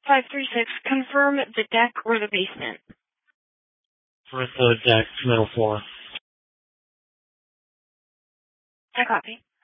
536, confirm the deck or the basement. First floor deck, middle floor. I copy.